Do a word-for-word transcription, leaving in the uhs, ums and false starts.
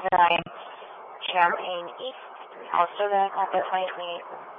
nine, Champaign East, also back on the twenty twenty-eight.